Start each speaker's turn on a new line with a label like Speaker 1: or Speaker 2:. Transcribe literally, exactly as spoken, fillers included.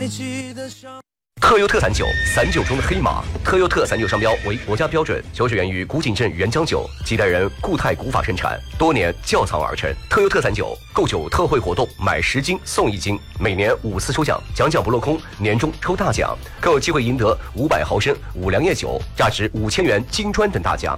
Speaker 1: 特优特散酒，散酒中的黑马。特优特散酒商标为国家标准，酒水源于古井镇原浆酒，几代人固态古法生产，多年窖藏而成。特优特散酒购酒特惠活动，买十斤送一斤，每年五次抽奖，奖奖不落空，年终抽大奖，更有机会赢得五百毫升五粮液酒，价值五千元金砖等大奖。